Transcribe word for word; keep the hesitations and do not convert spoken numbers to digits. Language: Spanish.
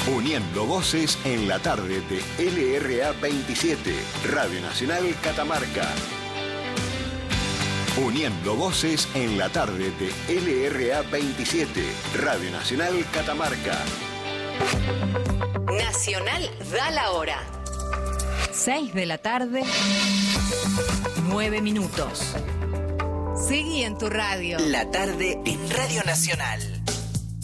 Uniendo voces en la tarde de L R A veintisiete, Radio Nacional Catamarca. Uniendo voces en la tarde de L R A veintisiete, Radio Nacional Catamarca. Nacional da la hora. seis de la tarde, nueve minutos. Seguí en tu radio. La tarde en Radio Nacional.